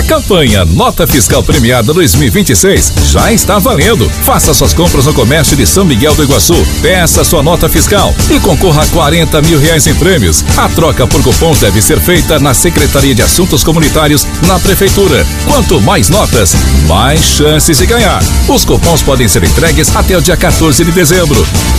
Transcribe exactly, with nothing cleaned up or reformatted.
A campanha Nota Fiscal Premiada dois mil e vinte e seis já está valendo. Faça suas compras no comércio de São Miguel do Iguaçu. Peça sua nota fiscal e concorra a quarenta mil reais em prêmios. A troca por cupons deve ser feita na Secretaria de Assuntos Comunitários, na Prefeitura. Quanto mais notas, mais chances de ganhar. Os cupons podem ser entregues até o dia quatorze de dezembro.